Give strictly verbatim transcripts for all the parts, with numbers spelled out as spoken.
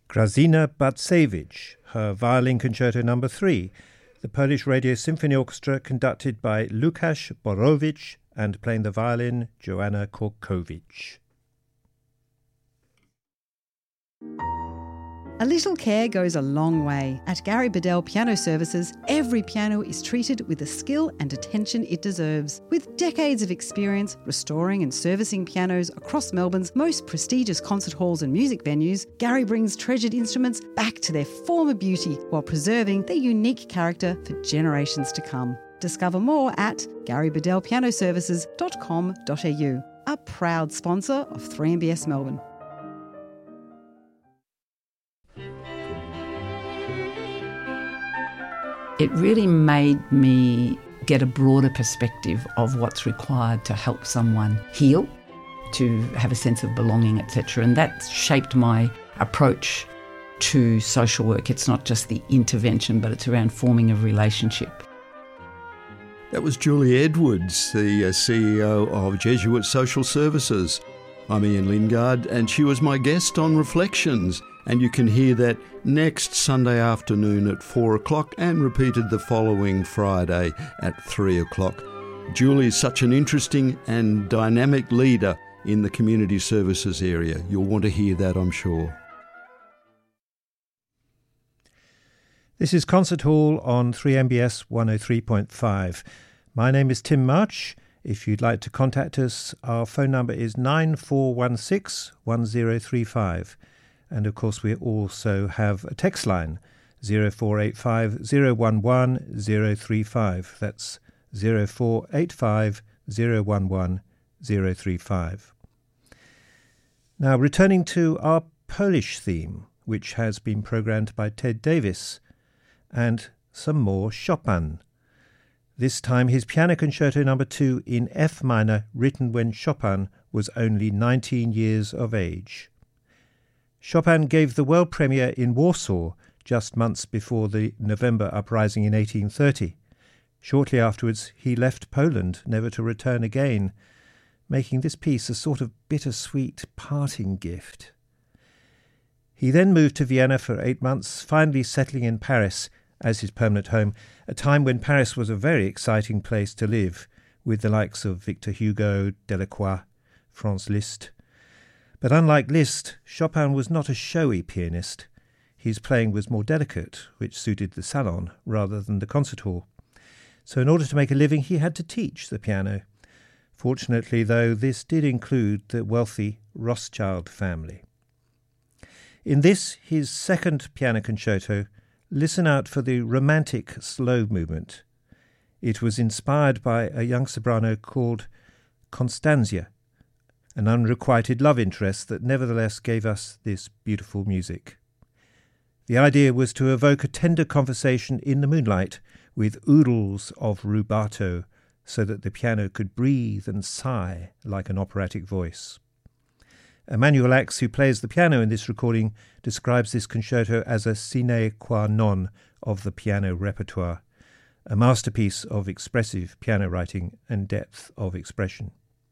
Grażyna Bacewicz, her Violin Concerto number three, the Polish Radio Symphony Orchestra conducted by Łukasz Borowicz and playing the violin Joanna Korkowicz. A little care goes a long way. At Gary Bedell Piano Services, every piano is treated with the skill and attention it deserves. With decades of experience restoring and servicing pianos across Melbourne's most prestigious concert halls and music venues, Gary brings treasured instruments back to their former beauty while preserving their unique character for generations to come. Discover more at gary bedell piano services dot com dot a u, a proud sponsor of three M B S Melbourne. It really made me get a broader perspective of what's required to help someone heal, to have a sense of belonging, et cetera. And that shaped my approach to social work. It's not just the intervention, but it's around forming a relationship. That was Julie Edwards, the C E O of Jesuit Social Services. I'm Ian Lingard, and she was my guest on Reflections. And you can hear that next Sunday afternoon at four o'clock and repeated the following Friday at three o'clock. Julie is such an interesting and dynamic leader in the community services area. You'll want to hear that, I'm sure. This is Concert Hall on three M B S one oh three point five. My name is Tim March. If you'd like to contact us, our phone number is nine four one six one oh three five. And of course we also have a text line, zero four eight five zero one one zero three five. That's zero four eight five zero one one zero three five. Now, returning to our Polish theme, which has been programmed by Ted Davis, and some more Chopin. This time his Piano Concerto number two in F minor, written when Chopin was only nineteen years of age. Chopin gave the world premiere in Warsaw just months before the November uprising in eighteen thirty. Shortly afterwards, he left Poland, never to return again, making this piece a sort of bittersweet parting gift. He then moved to Vienna for eight months, finally settling in Paris as his permanent home, a time when Paris was a very exciting place to live, with the likes of Victor Hugo, Delacroix, Franz Liszt. But unlike Liszt, Chopin was not a showy pianist. His playing was more delicate, which suited the salon rather than the concert hall. So in order to make a living, he had to teach the piano. Fortunately, though, this did include the wealthy Rothschild family. In this, his second piano concerto, listen out for the romantic slow movement. It was inspired by a young soprano called Constanzia, an unrequited love interest that nevertheless gave us this beautiful music. The idea was to evoke a tender conversation in the moonlight with oodles of rubato so that the piano could breathe and sigh like an operatic voice. Emanuel Ax, who plays the piano in this recording, describes this concerto as a sine qua non of the piano repertoire, a masterpiece of expressive piano writing and depth of expression.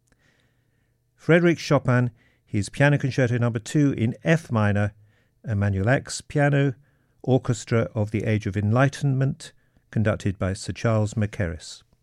Frédéric Chopin, his Piano Concerto number two in F minor, Emanuel Ax piano, Orchestra of the Age of Enlightenment, conducted by Sir Charles Mackerras.